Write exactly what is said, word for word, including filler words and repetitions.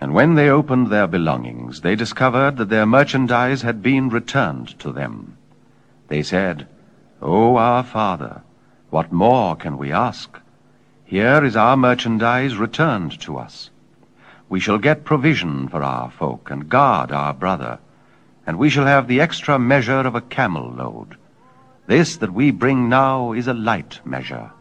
And when they opened their belongings, they discovered that their merchandise had been returned to them. They said, "O our Father, what more can we ask? Here is our merchandise returned to us. We shall get provision for our folk and guard our brother, and we shall have the extra measure of a camel load. This that we bring now is a light measure."